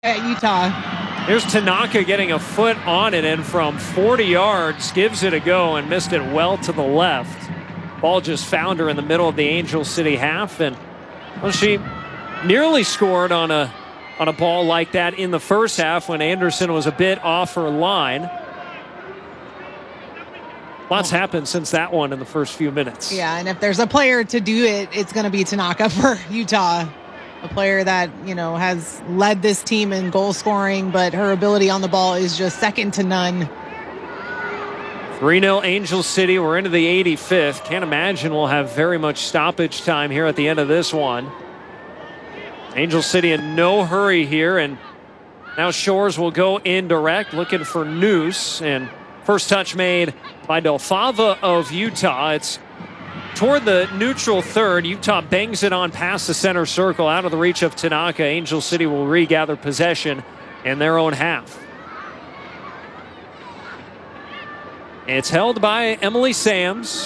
at Utah. Here's Tanaka getting a foot on it, and from 40 yards gives it a go and missed it well to the left. Ball just found her in the middle of the Angel City half, and well, she nearly scored on a ball like that in the first half when Anderson was a bit off her line. Lots happened since that one in the first few minutes. Yeah, and if there's a player to do it, it's going to be Tanaka for Utah. A player that, has led this team in goal scoring, but her ability on the ball is just second to none. 3-0 Angel City. We're into the 85th. Can't imagine we'll have very much stoppage time here at the end of this one. Angel City in no hurry here, and now Shores will go indirect, looking for Noose, and first touch made by Delfava of Utah. It's toward the neutral third. Utah bangs it on past the center circle, out of the reach of Tanaka. Angel City will regather possession in their own half. It's held by Emily Sams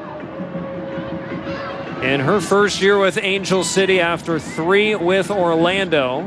in her first year with Angel City after 3 with Orlando.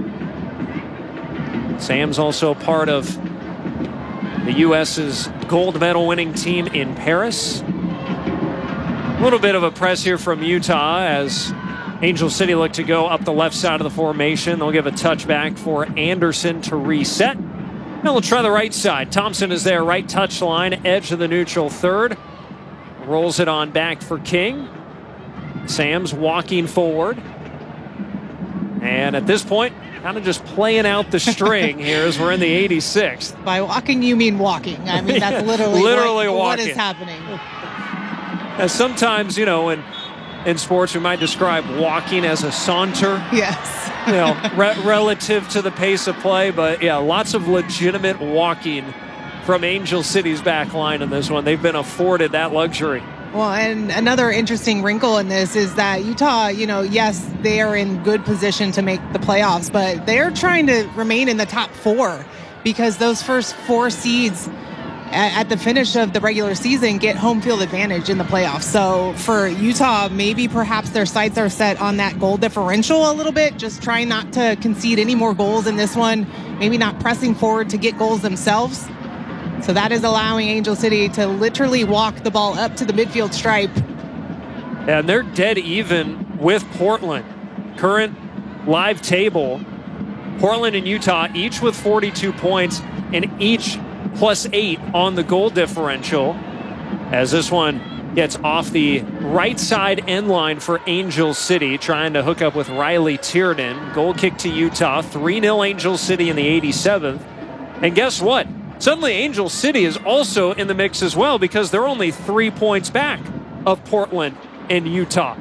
Sams also part of the U.S.'s gold medal winning team in Paris. A little bit of a press here from Utah as Angel City look to go up the left side of the formation. They'll give a touchback for Anderson to reset. Now we'll try the right side. Thompson is there, right touch line, edge of the neutral third. Rolls it on back for King. Sams walking forward. And at this point, kind of just playing out the string here as we're in the 86th. By walking, you mean walking. I mean, that's literally what is happening. As sometimes, in sports, we might describe walking as a saunter. Yes. Relative to the pace of play. But, yeah, lots of legitimate walking from Angel City's back line in this one. They've been afforded that luxury. Well, and another interesting wrinkle in this is that Utah, yes, they are in good position to make the playoffs, but they're trying to remain in the top 4 because those first 4 seeds at the finish of the regular season get home field advantage in the playoffs. So for Utah, maybe perhaps their sights are set on that goal differential a little bit, just trying not to concede any more goals in this one, maybe not pressing forward to get goals themselves. So that is allowing Angel City to literally walk the ball up to the midfield stripe. And they're dead even with Portland. Current live table, Portland and Utah each with 42 points and each +8 on the goal differential, as this one gets off the right side end line for Angel City, trying to hook up with Riley Tiernan. Goal kick to Utah, 3-0 Angel City in the 87th. And guess what? Suddenly Angel City is also in the mix as well because they're only 3 points back of Portland and Utah.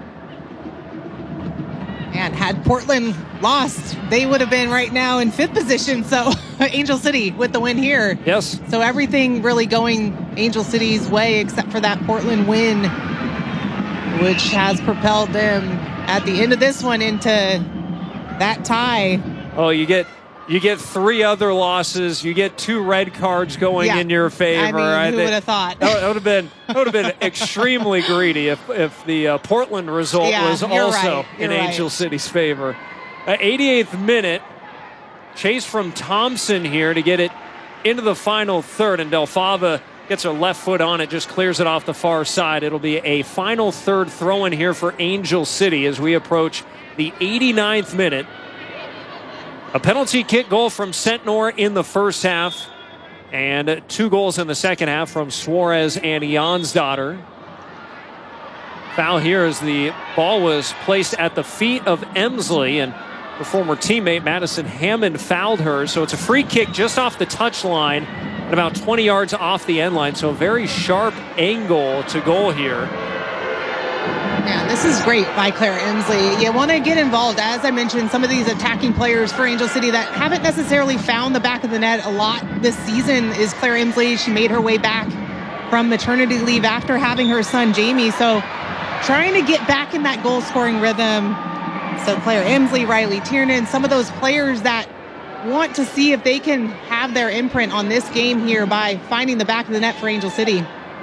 And had Portland lost, they would have been right now in 5th position. So Angel City with the win here. Yes. So everything really going Angel City's way except for that Portland win, which has propelled them at the end of this one into that tie. Oh, you get 3 other losses. You get 2 red cards going in your favor. I mean, who would have thought? That would have been extremely greedy if the Portland result was also in Angel City's favor. 88th minute, chase from Thompson here to get it into the final third, and Delfava gets her left foot on it, just clears it off the far side. It'll be a final third throw-in here for Angel City as we approach the 89th minute. A penalty kick goal from Sentnor in the first half, and 2 goals in the second half from Suarez and Jansdotter. Foul here as the ball was placed at the feet of Emsley, and her former teammate Madison Hammond fouled her. So it's a free kick just off the touchline and about 20 yards off the end line. So a very sharp angle to goal here. Yeah, this is great by Claire Emsley. You want to get involved. As I mentioned, some of these attacking players for Angel City that haven't necessarily found the back of the net a lot this season is Claire Emsley. She made her way back from maternity leave after having her son, Jamie. So trying to get back in that goal-scoring rhythm. So Claire Emsley, Riley Tiernan, some of those players that want to see if they can have their imprint on this game here by finding the back of the net for Angel City.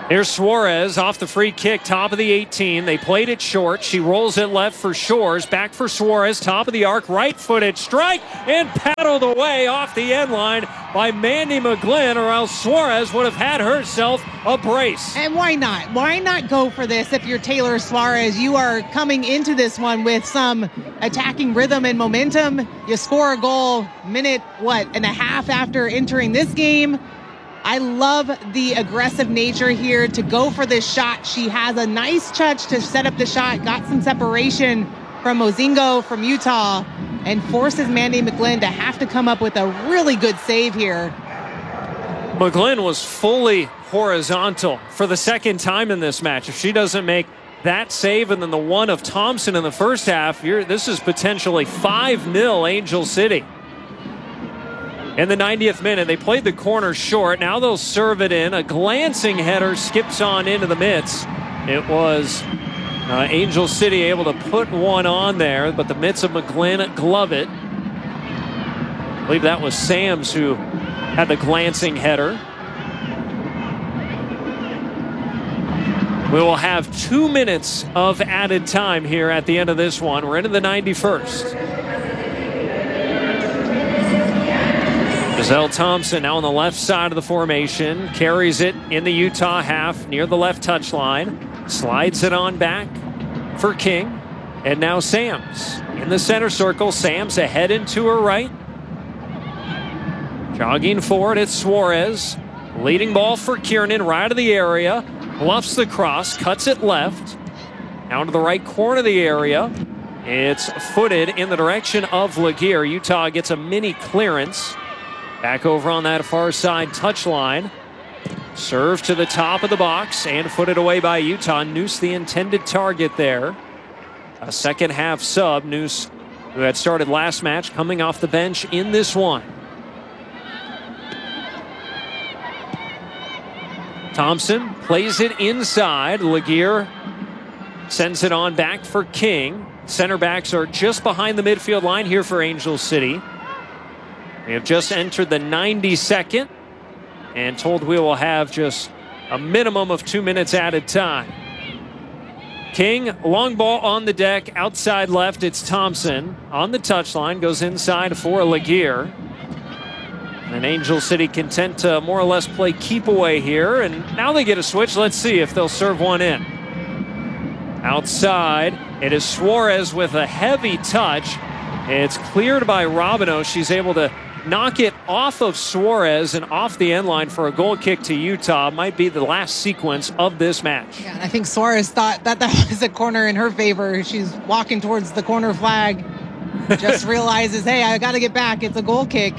Here's Suarez off the free kick, top of the 18. They played it short. She rolls it left for Shores. Back for Suarez, top of the arc, right-footed strike, and paddled away off the end line by Mandy McGlynn, or else Suarez would have had herself a brace. And why not? Why not go for this if you're Taylor Suarez? You are coming into this one with some attacking rhythm and momentum. You score a goal minute, and a half after entering this game. I love the aggressive nature here to go for this shot. She has a nice touch to set up the shot, got some separation from Mozingo from Utah, and forces Mandy McGlynn to have to come up with a really good save here. McGlynn was fully horizontal for the second time in this match. If she doesn't make that save and then the one of Thompson in the first half, this is potentially 5-0 Angel City. In the 90th minute, they played the corner short. Now they'll serve it in. A glancing header skips on into the mitts. It was Angel City able to put one on there, but the mitts of McGlynn glove it. I believe that was Sams who had the glancing header. We will have 2 minutes of added time here at the end of this one. We're into the 91st. Giselle Thompson now on the left side of the formation, carries it in the Utah half near the left touchline, slides it on back for King, and now Sams in the center circle. Sams ahead and to her right, jogging forward. It's Suarez, leading ball for Kiernan, right of the area, bluffs the cross, cuts it left, down to the right corner of the area. It's footed in the direction of Laguerre. Utah gets a mini clearance. Back over on that far side touchline. Serve to the top of the box and footed away by Utah. Noose the intended target there. A second half sub. Noose, who had started last match, coming off the bench in this one. Thompson plays it inside. Laguerre sends it on back for King. Center backs are just behind the midfield line here for Angel City. We have just entered the 92nd and told we will have just a minimum of 2 minutes added time. King, long ball on the deck, outside left. It's Thompson on the touchline, goes inside for Laguerre. And Angel City content to more or less play keep away here. And now they get a switch. Let's see if they'll serve one in. Outside, it is Suarez with a heavy touch. It's cleared by Robino. She's able to knock it off of Suarez and off the end line for a goal kick to Utah. Might be the last sequence of this match. Yeah, and I think Suarez thought that was a corner in her favor. She's walking towards the corner flag. Just realizes, hey, I got to get back. It's a goal kick.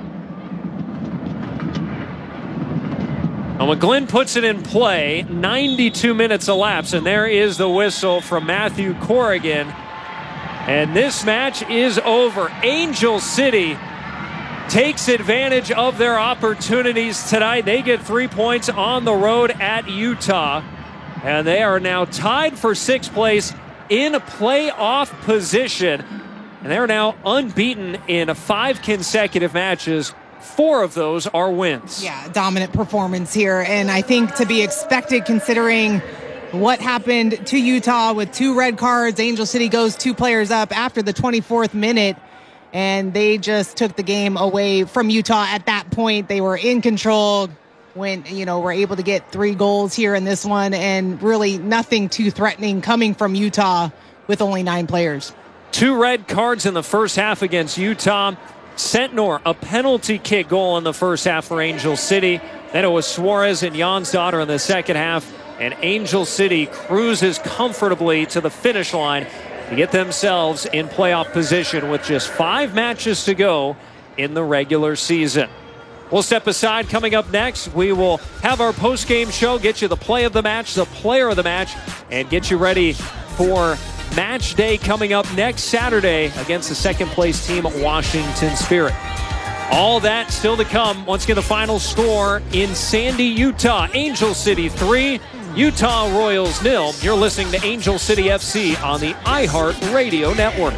Well, McGlynn puts it in play. 92 minutes elapse, and there is the whistle from Matthew Corrigan. And this match is over. Angel City takes advantage of their opportunities tonight. They get 3 points on the road at Utah. And they are now tied for sixth place in playoff position. And they're now unbeaten in 5 consecutive matches. 4 of those are wins. Yeah, dominant performance here. And I think to be expected considering what happened to Utah with 2 red cards. Angel City goes 2 players up after the 24th minute. And they just took the game away from Utah at that point. They were in control when, were able to get 3 goals here in this one. And really nothing too threatening coming from Utah with only 9 players. 2 red cards in the first half against Utah. Sentnor, a penalty kick goal in the first half for Angel City. Then it was Suarez and Jansdotter in the second half. And Angel City cruises comfortably to the finish line to get themselves in playoff position with just 5 matches to go in the regular season. We'll step aside. Coming up next, we will have our post-game show, get you the play of the match, the player of the match, and get you ready for match day coming up next Saturday against the second-place team, Washington Spirit. All that still to come. Once again, the final score in Sandy, Utah. Angel City 3, Utah Royals 0. You're listening to Angel City FC on the iHeart Radio Network.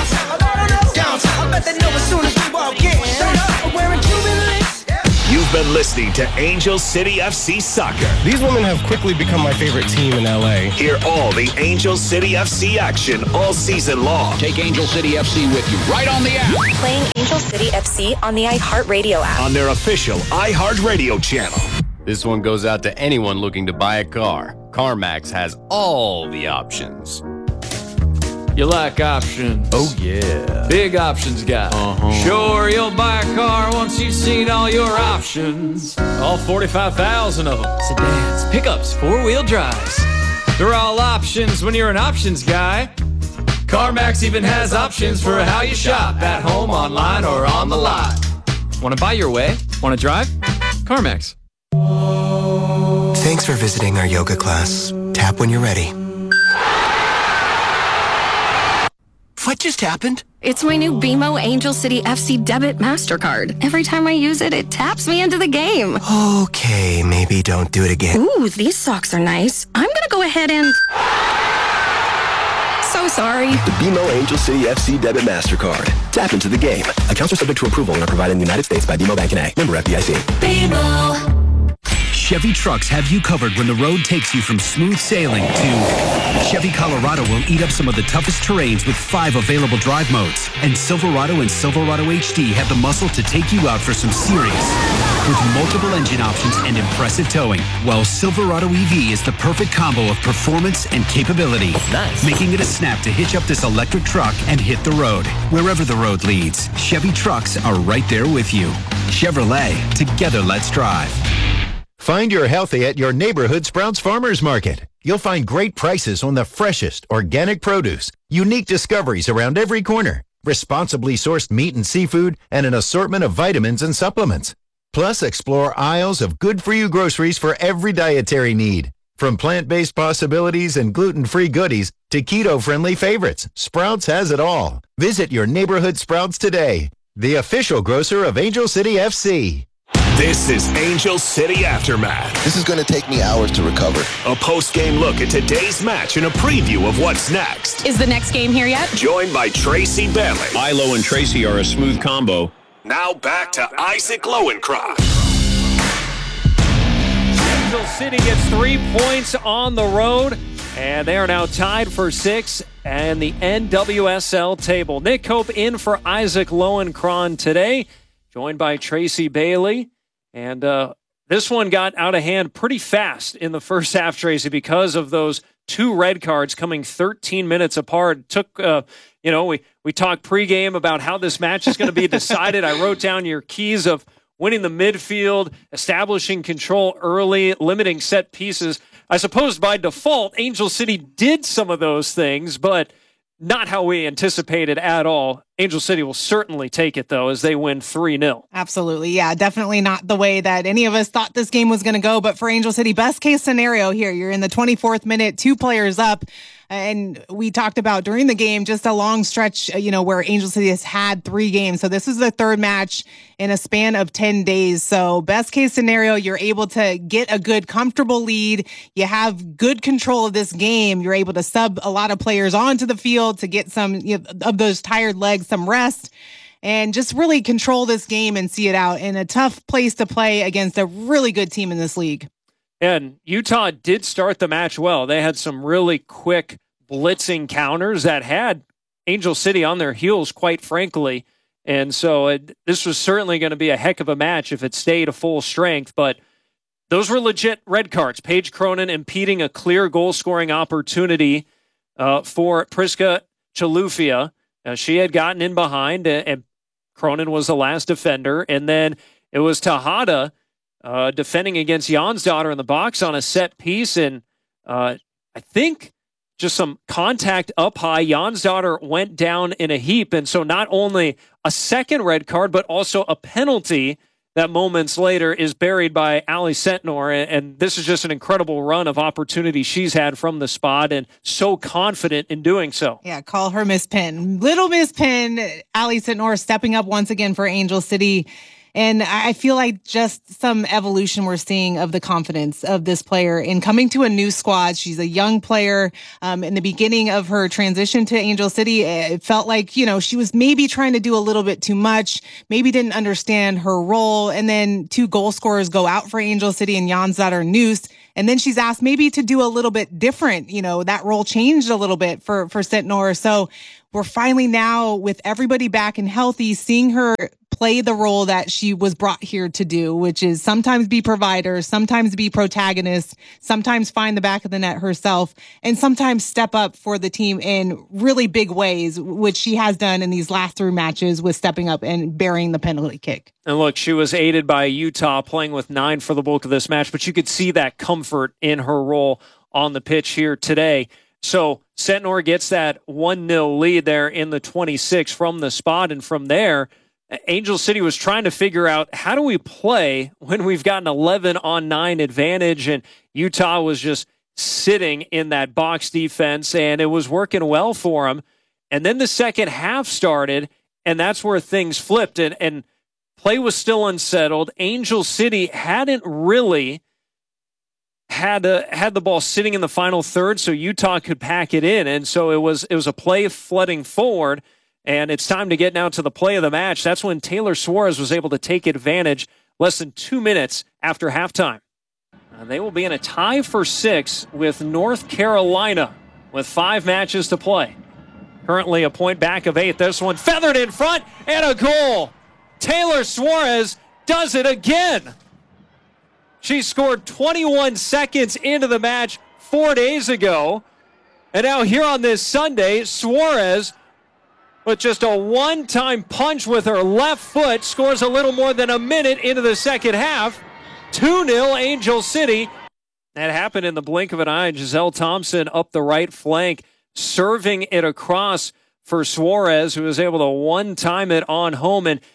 You've been listening to Angel City FC Soccer. These women have quickly become my favorite team in LA. Hear all the Angel City FC action all season long. Take Angel City FC with you right on the app. Playing Angel City FC on the iHeartRadio app. On their official iHeartRadio channel. This one goes out to anyone looking to buy a car. CarMax has all the options. You like options? Oh, yeah. Big options guy. Sure, you'll buy a car once you've seen all your options. All 45,000 of them. Sedans, pickups, four-wheel drives. They're all options when you're an options guy. CarMax even has options for how you shop. At home, online, or on the lot. Want to buy your way? Want to drive? CarMax. Thanks for visiting our yoga class. Tap when you're ready. What just happened? It's my new BMO Angel City FC Debit MasterCard. Every time I use it, it taps me into the game. Okay, maybe don't do it again. Ooh, these socks are nice. I'm gonna go ahead and... So sorry. The BMO Angel City FC Debit MasterCard. Tap into the game. Accounts are subject to approval and are provided in the United States by BMO Bank N.A. Member FDIC. BMO. Chevy Trucks have you covered when the road takes you from smooth sailing to Chevy Colorado will eat up some of the toughest terrains with 5 available drive modes. And Silverado and Silverado HD have the muscle to take you out for some serious. With multiple engine options and impressive towing, while Silverado EV is the perfect combo of performance and capability. Nice. Making it a snap to hitch up this electric truck and hit the road. Wherever the road leads, Chevy Trucks are right there with you. Chevrolet, together let's drive. Find your healthy at your neighborhood Sprouts Farmers Market. You'll find great prices on the freshest organic produce, unique discoveries around every corner, responsibly sourced meat and seafood, and an assortment of vitamins and supplements. Plus, explore aisles of good-for-you groceries for every dietary need. From plant-based possibilities and gluten-free goodies to keto-friendly favorites, Sprouts has it all. Visit your neighborhood Sprouts today, the official grocer of Angel City FC. This is Angel City Aftermath. This is going to take me hours to recover. A post-game look at today's match and a preview of what's next. Is the next game here yet? Joined by Tracy Bailey. Ilo and Tracy are a smooth combo. Now back to Isaac Lowenkron. Angel City gets 3 points on the road, and they are now tied for 6 and the NWSL table. Nick Cope in for Isaac Lowenkron today, joined by Tracy Bailey. And this one got out of hand pretty fast in the first half, Tracy, because of those 2 red cards coming 13 minutes apart. It took, we talked pregame about how this match is going to be decided. I wrote down your keys of winning the midfield, establishing control early, limiting set pieces. I suppose by default, Angel City did some of those things, but not how we anticipated at all. Angel City will certainly take it, though, as they win 3-0. Absolutely. Yeah, definitely not the way that any of us thought this game was going to go. But for Angel City, best case scenario here, you're in the 24th minute, 2 players up. And we talked about during the game, just a long stretch, where Angel City has had 3 games. So this is the 3rd match in a span of 10 days. So best case scenario, you're able to get a good, comfortable lead. You have good control of this game. You're able to sub a lot of players onto the field to get some of those tired legs, some rest, and just really control this game and see it out in a tough place to play against a really good team in this league. And Utah did start the match well. They had some really quick blitzing counters that had Angel City on their heels, quite frankly. And so this was certainly going to be a heck of a match if it stayed a full strength. But those were legit red cards. Paige Cronin impeding a clear goal-scoring opportunity for Priska Chalufia. She had gotten in behind, and Cronin was the last defender. And then it was Tejada defending against Jonsdottir in the box on a set piece. And I think just some contact up high. Jonsdottir went down in a heap. And so not only a second red card, but also a penalty that moments later is buried by Ali Sentnor. And this is just an incredible run of opportunity she's had from the spot and so confident in doing so. Yeah, call her Miss Penn. Little Miss Penn, Ali Sentnor stepping up once again for Angel City. And I feel like just some evolution we're seeing of the confidence of this player in coming to a new squad. She's a young player. In the beginning of her transition to Angel City, it felt like, you know, she was maybe trying to do a little bit too much, maybe didn't understand her role. And then 2 goal scorers go out for Angel City and Jonsdottir Noose. And then she's asked maybe to do a little bit different. You know, that role changed a little bit for Sitnor. So we're finally now, with everybody back and healthy, seeing her play the role that she was brought here to do, which is sometimes be provider, sometimes be protagonist, sometimes find the back of the net herself, and sometimes step up for the team in really big ways, which she has done in these last 3 matches with stepping up and burying the penalty kick. And look, she was aided by Utah playing with 9 for the bulk of this match, but you could see that comfort in her role on the pitch here today. So Sentnor gets that 1-0 lead there in the 26 from the spot. And from there, Angel City was trying to figure out, how do we play when we've got an 11-on-9 advantage? And Utah was just sitting in that box defense, and it was working well for them. And then the second half started, and that's where things flipped. And play was still unsettled. Angel City hadn't really had the ball sitting in the final third, so Utah could pack it in. And so it was a play flooding forward, and it's time to get now to the play of the match. That's when Taylor Suarez was able to take advantage less than 2 minutes after halftime. They will be in a tie for 6 with North Carolina with 5 matches to play. Currently a point back of 8th. This one feathered in front and a goal. Taylor Suarez does it again. She scored 21 seconds into the match 4 days ago. And now here on this Sunday, Suarez, with just a one-time punch with her left foot, scores a little more than a minute into the second half. 2-0 Angel City. That happened in the blink of an eye. Giselle Thompson up the right flank, serving it across for Suarez, who was able to one-time it on home. And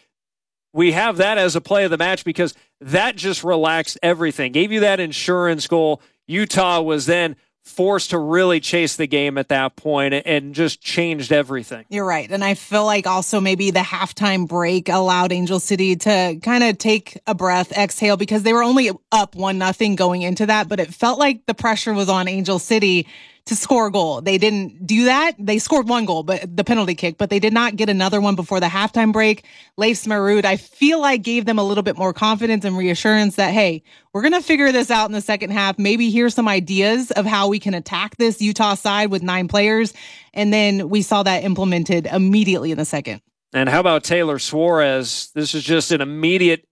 we have that as a play of the match because that just relaxed everything. Gave you that insurance goal. Utah was then forced to really chase the game at that point and just changed everything. You're right. And I feel like also maybe the halftime break allowed Angel City to kind of take a breath, exhale, because they were only up 1-0 going into that. But it felt like the pressure was on Angel City to score a goal. They didn't do that. They scored 1 goal, but the penalty kick, but they did not get another one before the halftime break. Leif Smarud, I feel like, gave them a little bit more confidence and reassurance that, hey, we're going to figure this out in the second half. Maybe here's some ideas of how we can attack this Utah side with 9 players. And then we saw that implemented immediately in the second. And how about Taylor Suarez? This is just an immediate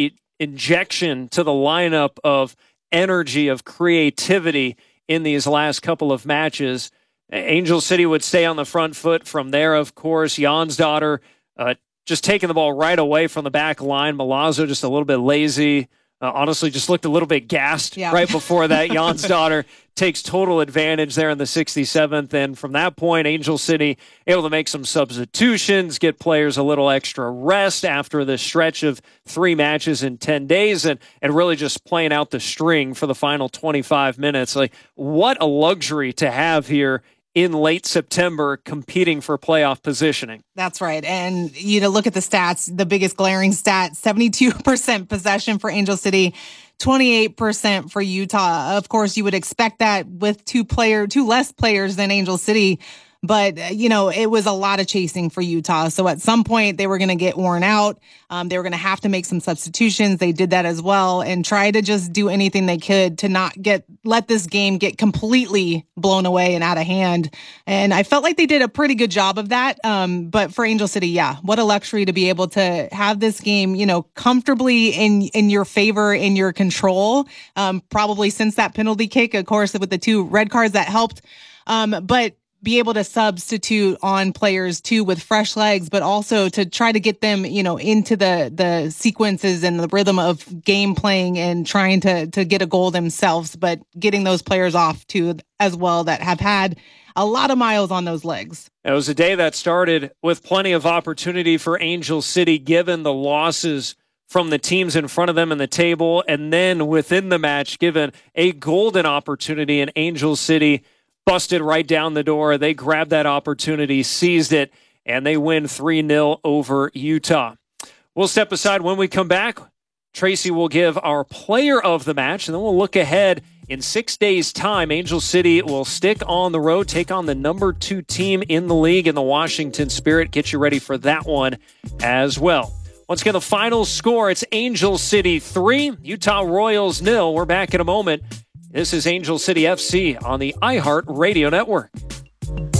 injection to the lineup of energy, of creativity in these last couple of matches. Angel City would stay on the front foot from there, of course. Jonsdottir just taking the ball right away from the back line. Milazzo just a little bit lazy. Honestly, just looked a little bit gassed right before that. Jonsdottir takes total advantage there in the 67th. And from that point, Angel City able to make some substitutions, get players a little extra rest after the stretch of 3 matches in 10 days, and really just playing out the string for the final 25 minutes. Like, what a luxury to have here in late September competing for playoff positioning. That's right. And, you know, look at the stats, the biggest glaring stat, 72% possession for Angel City, 28% for Utah. Of course, you would expect that with 2 less players than Angel City. But, you know, it was a lot of chasing for Utah. So at some point they were going to get worn out. They were going to have to make some substitutions. They did that as well and try to just do anything they could to not let this game get completely blown away and out of hand. And I felt like they did a pretty good job of that. But for Angel City, what a luxury to be able to have this game, you know, comfortably in your favor, in your control. Probably since that penalty kick, of course, with the 2 red cards that helped. But be able to substitute on players too with fresh legs, but also to try to get them, you know, into the sequences and the rhythm of game playing and trying to get a goal themselves, but getting those players off too as well that have had a lot of miles on those legs. It was a day that started with plenty of opportunity for Angel City, given the losses from the teams in front of them in the table, and then within the match, given a golden opportunity, and Angel City busted right down the door. They grabbed that opportunity, seized it, and they win 3-0 over Utah. We'll step aside. When we come back, Tracy will give our player of the match, and then we'll look ahead. In 6 days' time, Angel City will stick on the road, take on the number 2 team in the league in the Washington Spirit. Get you ready for that one as well. Once again, the final score, it's Angel City 3, Utah Royals 0. We're back in a moment. This is Angel City FC on the iHeart Radio Network.